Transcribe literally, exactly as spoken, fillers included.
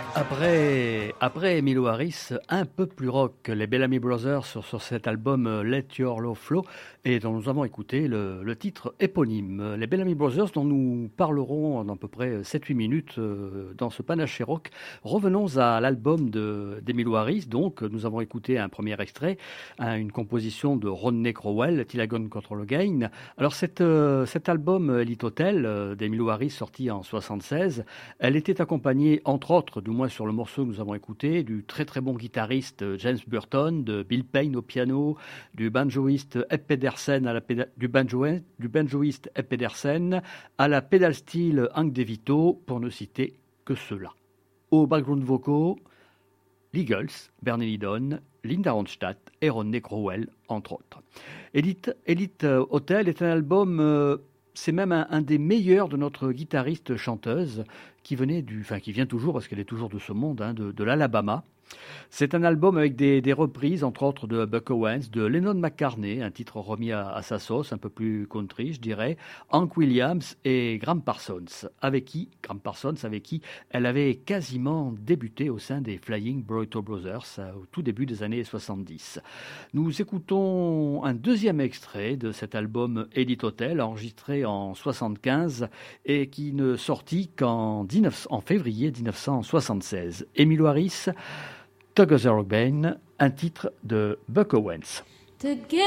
Après, après Emilio Harris, un peu plus rock, les Bellamy Brothers sur, sur cet album euh, Let Your Love Flow, et dont nous avons écouté le, le titre éponyme. Les Bellamy Brothers, dont nous parlerons en à peu près sept huit minutes euh, dans ce panaché rock. Revenons à l'album de, d'Emilio Harris. Donc, nous avons écouté un premier extrait, hein, une composition de Rodney Crowell, Till I Gone Control Again. Alors, cette, euh, cet album Elite Hotel euh, d'Emilio Harris, sorti en soixante-seize, elle était accompagnée, entre autres, du moins sur le morceau que nous avons écouté, du très très bon guitariste James Burton, de Bill Payne au piano, du banjoiste Ed Pedersen à la péda- du, banjo, du banjoiste Ed Pedersen à la pédale steel Hank DeVito, pour ne citer que ceux-là. Au background vocaux, Eagles, Bernie Lidon, Linda Ronstadt et Rodney Crowell, entre autres. Elite, Elite Hotel est un album, euh, c'est même un, un des meilleurs de notre guitariste chanteuse, qui venait du, enfin qui vient toujours, parce qu'elle est toujours de ce monde, hein, de, de l'Alabama. C'est un album avec des, des reprises, entre autres de Buck Owens, de Lennon McCartney, un titre remis à, à sa sauce, un peu plus country, je dirais, Hank Williams et Graham Parsons, avec qui, Graham Parsons, avec qui elle avait quasiment débuté au sein des Flying Burrito Brothers au tout début des années soixante-dix. Nous écoutons un deuxième extrait de cet album Elite Hotel, enregistré en soixante-quinze et qui ne sortit qu'en en février dix-neuf cent soixante-seize. Emilio Harris, Together Again, un titre de Buck Owens. Together